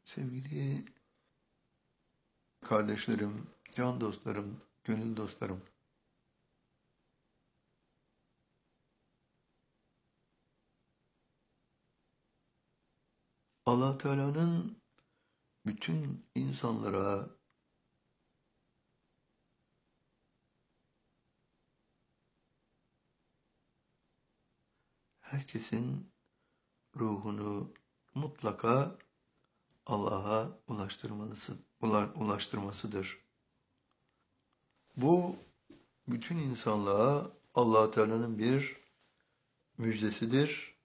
Sevgili kardeşlerim, can dostlarım, gönül dostlarım. Allah Teala'nın bütün insanlara herkesin ruhunu mutlaka Allah'a ulaştırmasıdır. Bu bütün insanlığa Allah Teala'nın bir müjdesidir.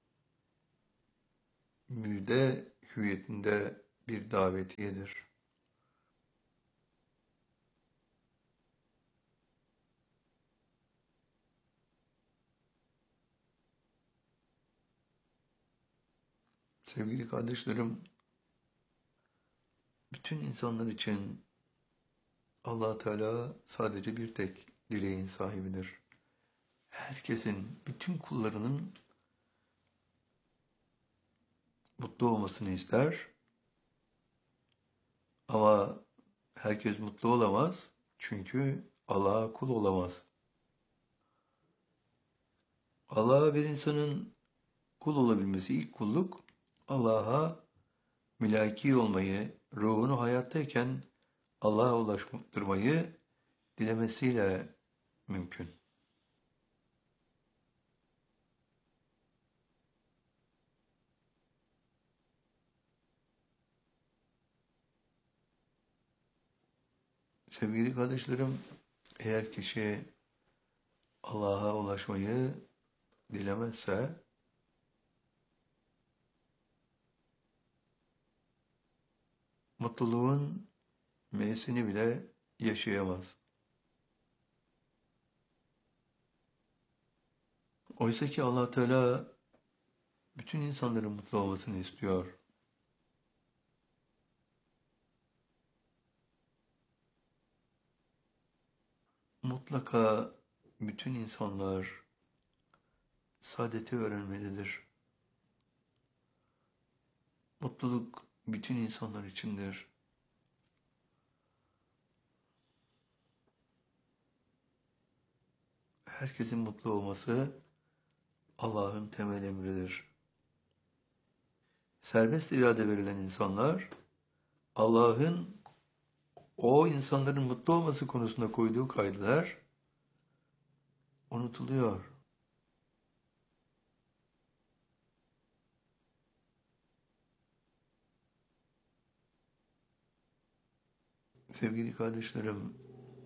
Müjde hüviyetinde bir davetiyedir. Sevgili kardeşlerim, bütün insanlar için Allah Teala sadece bir tek dileğin sahibidir. Herkesin, bütün kullarının mutlu olmasını ister. Ama herkes mutlu olamaz. Çünkü Allah'a kul olamaz. Allah'a bir insanın kul olabilmesi ilk kulluk, Allah'a mülaki olmayı, ruhunu hayattayken Allah'a ulaştırmayı dilemesiyle mümkün. Sevgili kardeşlerim, eğer kişi Allah'a ulaşmayı dilemezse, mutluluğun meyvesini bile yaşayamaz. Oysa ki Allah Teala bütün insanların mutlu olmasını istiyor. Mutlaka bütün insanlar saadeti öğrenmelidir. Mutluluk bütün insanlar içindir. Herkesin mutlu olması Allah'ın temel emridir. Serbest irade verilen insanlar, Allah'ın o insanların mutlu olması konusunda koyduğu kaydeler unutuluyor. Sevgili kardeşlerim,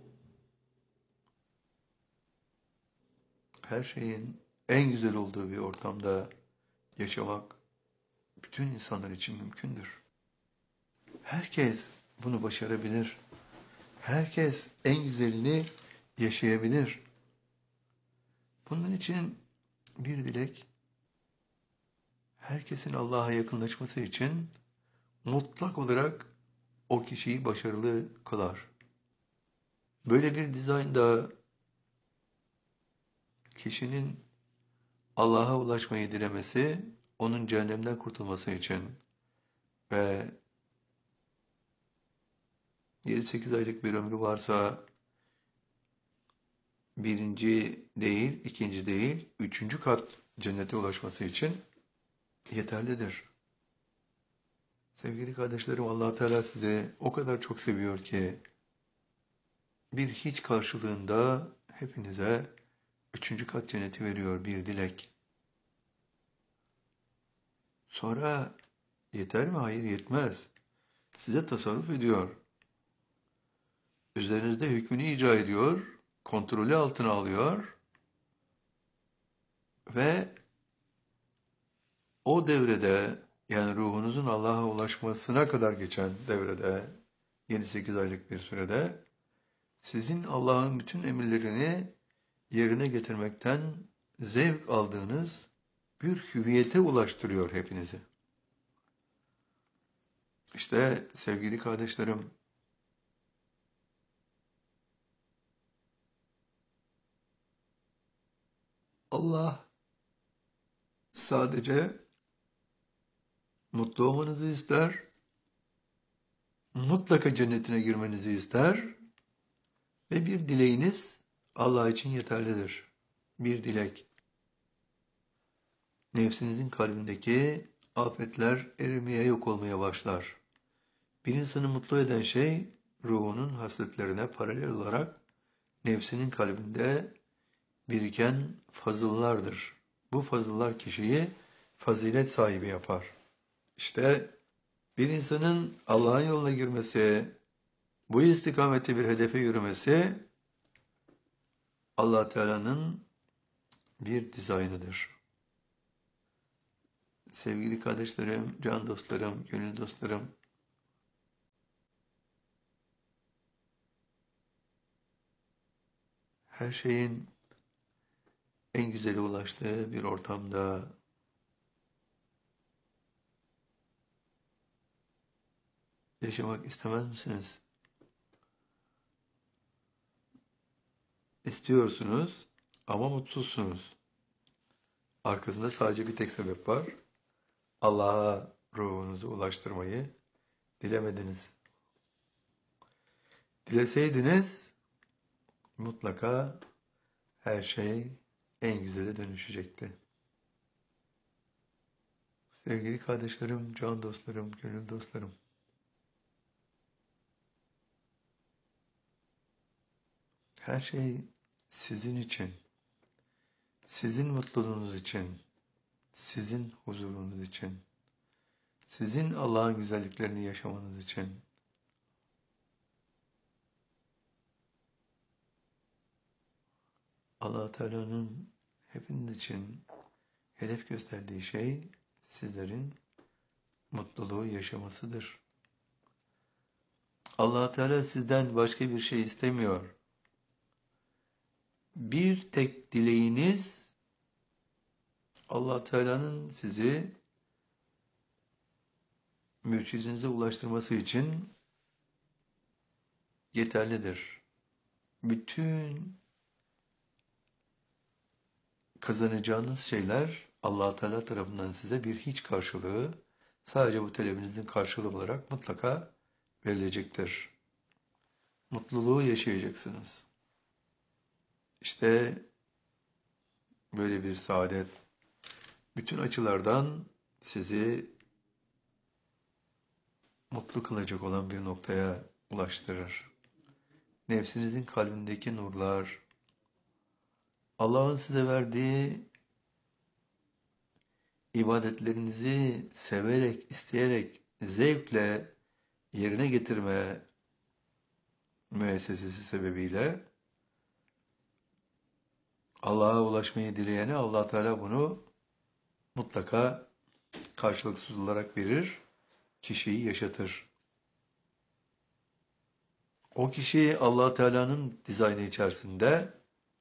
her şeyin en güzel olduğu bir ortamda yaşamak bütün insanlar için mümkündür. Herkes bunu başarabilir. Herkes en güzelini yaşayabilir. Bunun için bir dilek, herkesin Allah'a yakınlaşması için mutlak olarak o kişiyi başarılı kılar. Böyle bir dizaynda kişinin Allah'a ulaşmayı dilemesi, onun cehennemden kurtulması için ve 7-8 aylık bir ömrü varsa birinci değil, ikinci değil, üçüncü kat cennete ulaşması için yeterlidir. Sevgili kardeşlerim, Allah Teala sizi o kadar çok seviyor ki bir hiç karşılığında hepinize üçüncü kat cenneti veriyor bir dilek. Sonra yeter mi? Hayır, yetmez. Size tasarruf ediyor. Üzerinizde hükmünü icra ediyor, kontrolü altına alıyor ve o devrede, yani ruhunuzun Allah'a ulaşmasına kadar geçen devrede, 7-8 aylık bir sürede, sizin Allah'ın bütün emirlerini yerine getirmekten zevk aldığınız bir hüviyete ulaştırıyor hepinizi. İşte sevgili kardeşlerim, Allah sadece mutlu olmanızı ister mutlaka cennetine girmenizi ister ve bir dileğiniz Allah için yeterlidir. Bir dilek. Nefsinizin kalbindeki afetler erimeye, yok olmaya başlar. Bir insanı mutlu eden şey ruhunun hasletlerine paralel olarak nefsinin kalbinde biriken fazıllardır. Bu fazıllar kişiyi fazilet sahibi yapar. İşte bir insanın Allah'ın yoluna girmesi, bu istikamette bir hedefe yürümesi Allah Teala'nın bir dizaynıdır. Sevgili kardeşlerim, can dostlarım, gönül dostlarım, her şeyin en güzeli ulaştığı bir ortamda yaşamak istemez misiniz? İstiyorsunuz ama mutsuzsunuz. Arkasında sadece bir tek sebep var. Allah'a ruhunuzu ulaştırmayı dilemediniz. Dileseydiniz mutlaka her şey en güzele dönüşecekti. Sevgili kardeşlerim, can dostlarım, gönül dostlarım. Her şey sizin için, sizin mutluluğunuz için, sizin huzurunuz için, sizin Allah'ın güzelliklerini yaşamanız için. Allah Teala'nın hepiniz için hedef gösterdiği şey sizlerin mutluluğu yaşamasıdır. Allah Teala sizden başka bir şey istemiyor. Bir tek dileğiniz Allah Teala'nın sizi mürşidinize ulaştırması için yeterlidir. Bütün kazanacağınız şeyler Allah Teala tarafından size bir hiç karşılığı, sadece bu talebinizin karşılığı olarak mutlaka verilecektir. Mutluluğu yaşayacaksınız. İşte böyle bir saadet bütün açılardan sizi mutlu kılacak olan bir noktaya ulaştırır. Nefsinizin kalbindeki nurlar, Allah'ın size verdiği ibadetlerinizi severek, isteyerek, zevkle yerine getirme müessesesi sebebiyle Allah'a ulaşmayı dileyene Allah Teala bunu mutlaka karşılıksız olarak verir, kişiyi yaşatır. O kişi Allah Teala'nın dizaynı içerisinde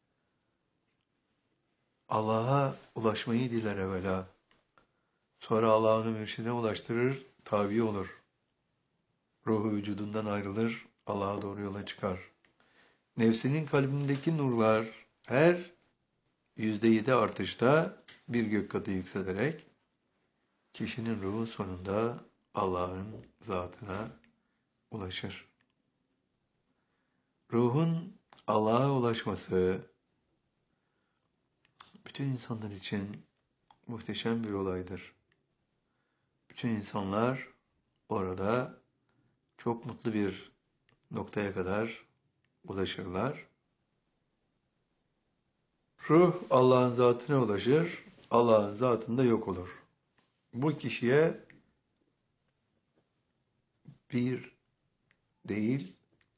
Allah'a ulaşmayı diler evvela. Sonra Allah'ın mürşidine ulaştırır, tabi olur. Ruhu vücudundan ayrılır, Allah'a doğru yola çıkar. Nefsinin kalbindeki nurlar her %7 artışta bir gök katı yükselerek kişinin ruhu sonunda Allah'ın zatına ulaşır. Ruhun Allah'a ulaşması bütün insanlar için muhteşem bir olaydır. Bütün insanlar orada çok mutlu bir noktaya kadar ulaşırlar. Ruh Allah'ın zatına ulaşır, Allah'ın zatında yok olur. Bu kişiye bir değil,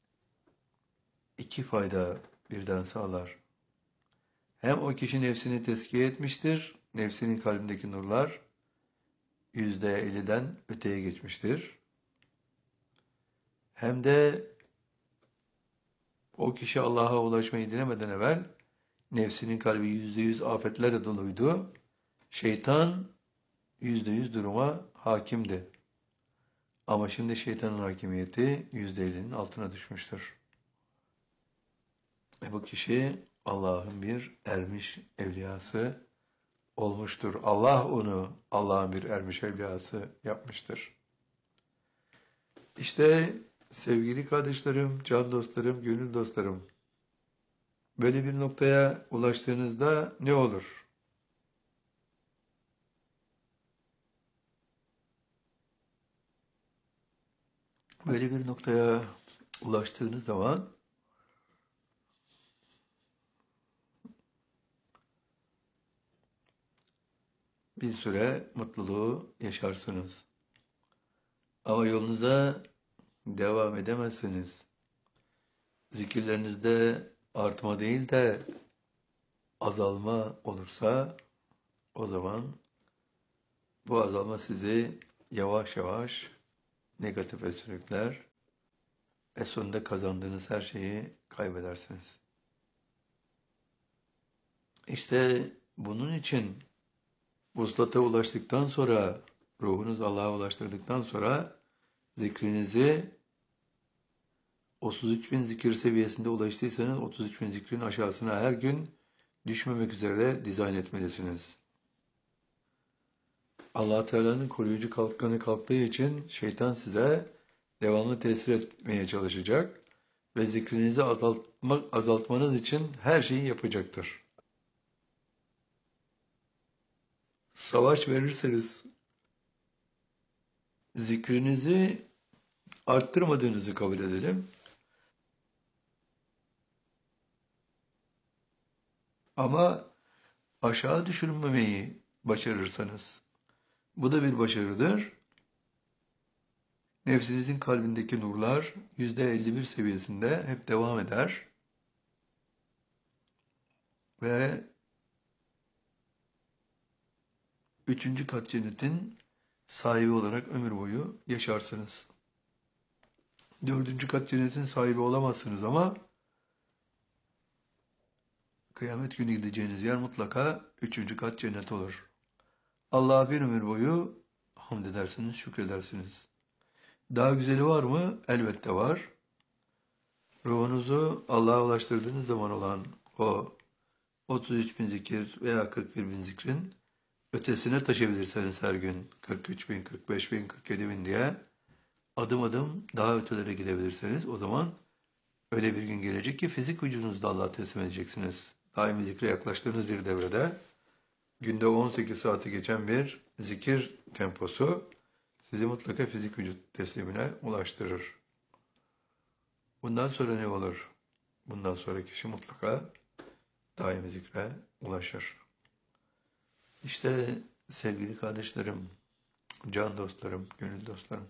iki fayda birden sağlar. Hem o kişi nefsini tezkiye etmiştir, nefsinin kalbindeki nurlar %50'den öteye geçmiştir. Hem de o kişi Allah'a ulaşmayı dilemeden evvel nefsinin kalbi %100 afetlerle doluydu. Şeytan %100 duruma hakimdi. Ama şimdi şeytanın hakimiyeti %50'nin altına düşmüştür. Bu kişi Allah'ın bir ermiş evliyası olmuştur. Allah onu Allah'ın bir ermiş evliyası yapmıştır. İşte sevgili kardeşlerim, can dostlarım, gönül dostlarım, böyle bir noktaya ulaştığınızda ne olur? Böyle bir noktaya ulaştığınız zaman bir süre mutluluğu yaşarsınız. Ama yolunuza devam edemezsiniz. Zikirlerinizde artma değil de azalma olursa o zaman bu azalma sizi yavaş yavaş negatife sürükler ve sonunda kazandığınız her şeyi kaybedersiniz. İşte bunun için vuslata ulaştıktan sonra, ruhunuz Allah'a ulaştırdıktan sonra zikrinizi 33 bin zikir seviyesinde ulaştıysanız 33 bin zikrin aşağısına her gün düşmemek üzere dizayn etmelisiniz. Allah Teala'nın koruyucu kalkanı kalktığı için şeytan size devamlı tesir etmeye çalışacak ve zikrinizi azaltmanız için her şeyi yapacaktır. Savaş verirseniz zikrinizi arttırmadığınızı kabul edelim. Ama aşağı düşürmemeyi başarırsanız, bu da bir başarıdır. Nefsinizin kalbindeki nurlar %51 seviyesinde hep devam eder. Ve 3. kat cennetin sahibi olarak ömür boyu yaşarsınız. 4. kat cennetin sahibi olamazsınız ama kıyamet günü gideceğiniz yer mutlaka 3. kat cennet olur. Allah'a bir ömür boyu hamd edersiniz, şükredersiniz. Daha güzeli var mı? Elbette var. Ruhunuzu Allah'a ulaştırdığınız zaman olan o 33 bin zikir veya 41 bin zikrin ötesine taşıyabilirseniz her gün 43 bin, 45 bin, 47 bin diye adım adım daha ötelere gidebilirseniz o zaman öyle bir gün gelecek ki fizik vücudunuzu da Allah'a teslim edeceksiniz. Daimi zikre yaklaştığınız bir devrede günde 18 saati geçen bir zikir temposu sizi mutlaka fizik vücut teslimine ulaştırır. Bundan sonra ne olur? Bundan sonra kişi mutlaka daimi zikre ulaşır. İşte sevgili kardeşlerim, can dostlarım, gönül dostlarım.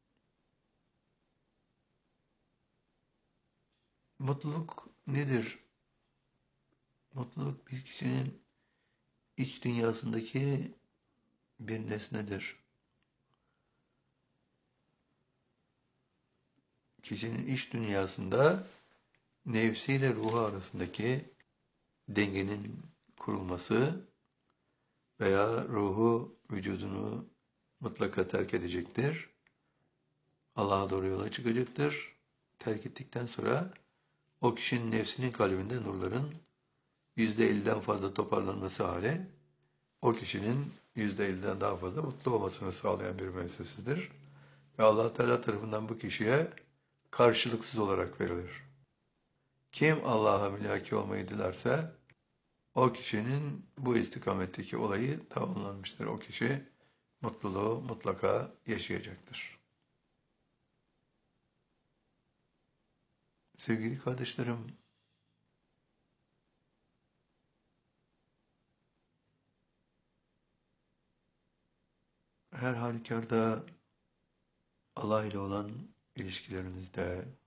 Mutluluk nedir? Mutluluk bir kişinin iç dünyasındaki bir nesnedir. Kişinin iç dünyasında nefsiyle ruhu arasındaki dengenin kurulması veya ruhu vücudunu mutlaka terk edecektir. Allah'a doğru yola çıkacaktır. Terk ettikten sonra o kişinin nefsinin kalbinde nurların %50'den fazla toparlanması hali o kişinin %50'den daha fazla mutlu olmasını sağlayan bir müessesesidir. Ve Allah Teala tarafından bu kişiye karşılıksız olarak verilir. Kim Allah'a mülaki olmayı dilerse o kişinin bu istikametteki olayı tamamlanmıştır. O kişi mutluluğu mutlaka yaşayacaktır. Sevgili kardeşlerim, her halükarda Allah ile olan ilişkilerinizde,